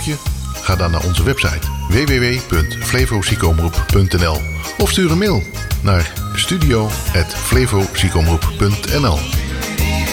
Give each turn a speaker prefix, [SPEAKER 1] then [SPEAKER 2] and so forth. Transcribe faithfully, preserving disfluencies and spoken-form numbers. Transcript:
[SPEAKER 1] je? Ga dan naar onze website w w w punt flevo ziekenomroep punt n l of stuur een mail naar studio apenstaartje flevo ziekenomroep punt n l.